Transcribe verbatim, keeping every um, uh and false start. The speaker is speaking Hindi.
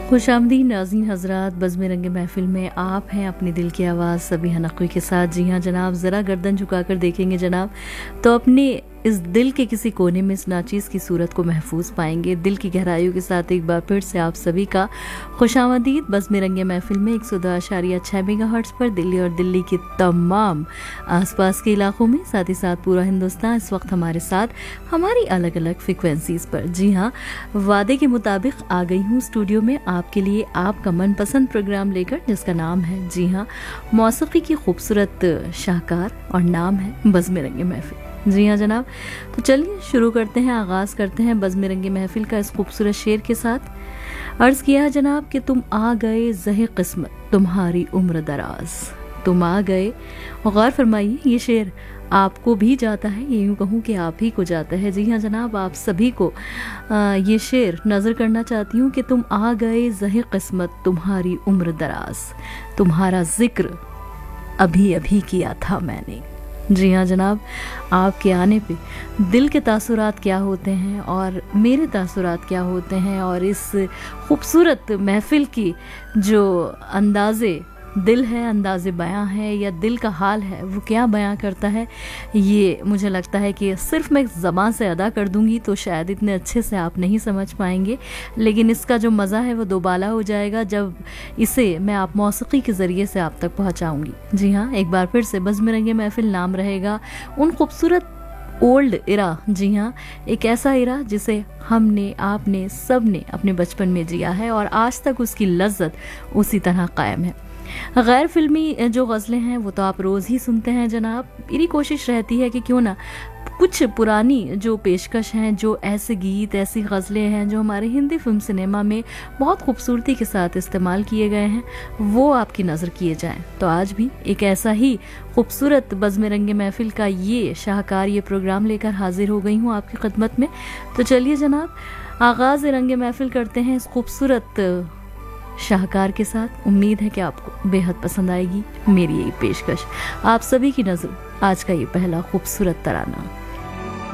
खुशामदीद नाज़रीन हज़रात, बज़्म रंग महफ़िल में आप हैं अपने दिल की आवाज़ सभी नक़वी के साथ। जी हाँ जनाब, ज़रा गर्दन झुकाकर देखेंगे जनाब तो अपने इस दिल के किसी कोने में इस नाचीज़ की सूरत को महफूज पाएंगे। दिल की गहराइयों के साथ एक बार फिर से आप सभी का खुशामदीद बज़्म रंग महफ़िल में एक सौ दो अशारिया छः मेगा हर्ट्ज़ पर दिल्ली और दिल्ली के तमाम आसपास के इलाकों में, साथ ही साथ पूरा हिंदुस्तान इस वक्त हमारे साथ हमारी अलग अलग फ्रिक्वेंसीज़ पर। जी हाँ, वादे के मुताबिक आ गई हूँ स्टूडियो में आपके लिए आपका मनपसंद प्रोग्राम लेकर, जिसका नाम है जी हाँ मौसीकी की खूबसूरत शाहकार और नाम है बज़्म रंग महफ़िल। जी हाँ जनाब, तो चलिए शुरू करते हैं, आगाज़ करते हैं बज़्म रंग महफ़िल का इस खूबसूरत शेर के साथ। अर्ज़ किया है जनाब कि तुम आ गए ज़हे किस्मत तुम्हारी उम्र दराज, तुम आ गए। और गौर फरमाइए, ये शेर आपको भी जाता है, ये यूँ कहूँ कि आप ही को जाता है। जी हाँ जनाब, आप सभी को आ, ये शेर नज़र करना चाहती हूँ कि तुम आ गए ज़हे किस्मत तुम्हारी उम्र दराज, तुम्हारा जिक्र अभी अभी किया था मैंने। जी हाँ जनाब, आपके आने पे दिल के तासुरात क्या होते हैं और मेरे तासुरात क्या होते हैं, और इस खूबसूरत महफिल की जो अंदाज़े दिल है, अंदाज़े बयां है या दिल का हाल है, वो क्या बयां करता है, ये मुझे लगता है कि सिर्फ मैं ज़बान से अदा कर दूंगी तो शायद इतने अच्छे से आप नहीं समझ पाएंगे, लेकिन इसका जो मज़ा है वो दोबाला हो जाएगा जब इसे मैं आप मौसीकी के ज़रिए से आप तक पहुंचाऊंगी। जी हाँ, एक बार फिर से बज़्म रंग महफ़िल नाम रहेगा उन खूबसूरत ओल्ड इरा। जी हाँ, एक ऐसा इरा जिसे हमने, आपने, सब ने अपने बचपन में जिया है और आज तक उसकी लज्जत उसी तरह कायम है। गैर फिल्मी जो गज़लें हैं वो तो आप रोज़ ही सुनते हैं जनाब। मेरी कोशिश रहती है कि क्यों ना कुछ पुरानी जो पेशकश हैं, जो ऐसे गीत, ऐसी गज़लें हैं जो हमारे हिंदी फिल्म सिनेमा में बहुत खूबसूरती के साथ इस्तेमाल किए गए हैं, वो आपकी नज़र किए जाएं। तो आज भी एक ऐसा ही खूबसूरत बज़्म रंग महफ़िल का ये शाहकार, ये प्रोग्राम लेकर हाजिर हो गई हूँ आपकी खिदमत में। तो चलिए जनाब, आगाज़ रंग महफ़िल करते हैं इस खूबसूरत शाहकार के साथ। उम्मीद है कि आपको बेहद पसंद आएगी मेरी ये पेशकश। आप सभी की नज़र आज का ये पहला खूबसूरत तराना।